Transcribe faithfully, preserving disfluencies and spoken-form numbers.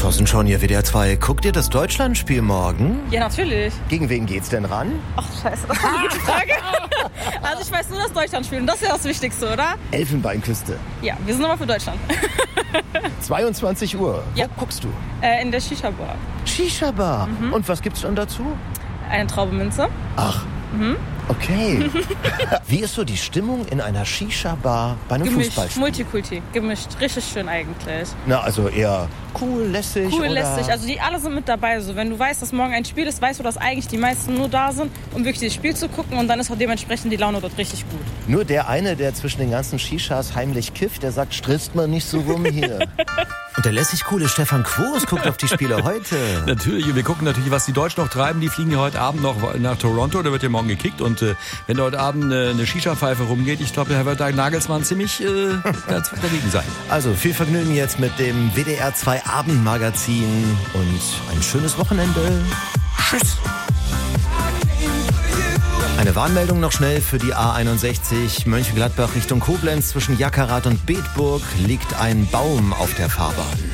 Angeschossen schon, ihr W D R zwei. Guckt ihr das Deutschlandspiel morgen? Ja, natürlich. Gegen wen geht's denn ran? Ach, scheiße, das ist eine gute Frage. Also ich weiß nur das Deutschlandspiel und das ist ja das Wichtigste, oder? Elfenbeinküste. Ja, wir sind nochmal für Deutschland. zweiundzwanzig Uhr. Ja. Wo guckst du? Äh, in der Shisha-Bar. Shisha-Bar. Mhm. Und was gibt's dann dazu? Eine Traube Minze. Ach, Mhm. okay. Wie ist so die Stimmung in einer Shisha-Bar bei einem Gemischt, Fußballspiel? Multikulti, gemischt. Richtig schön eigentlich. Na, also eher cool, lässig Cool, oder? lässig. Also die alle sind mit dabei. So, wenn du weißt, dass morgen ein Spiel ist, weißt du, dass eigentlich die meisten nur da sind, um wirklich das Spiel zu gucken. Und dann ist auch dementsprechend die Laune dort richtig gut. Nur der eine, der zwischen den ganzen Shishas heimlich kifft, der sagt, stresst man nicht so rum hier. Und der lässig coole Stefan Quos guckt auf die Spiele heute. Natürlich, wir gucken natürlich, was die Deutschen noch treiben. Die fliegen ja heute Abend noch nach Toronto, da wird ja morgen gekickt. Und äh, wenn heute Abend äh, eine Shisha-Pfeife rumgeht, ich glaube, da wird der Nagelsmann ziemlich äh, dagegen sein. Also viel Vergnügen jetzt mit dem W D R zwei Abendmagazin und ein schönes Wochenende. Tschüss. Eine Warnmeldung noch schnell für die A einundsechzig Mönchengladbach Richtung Koblenz. Zwischen Jackerath und Bedburg liegt ein Baum auf der Fahrbahn.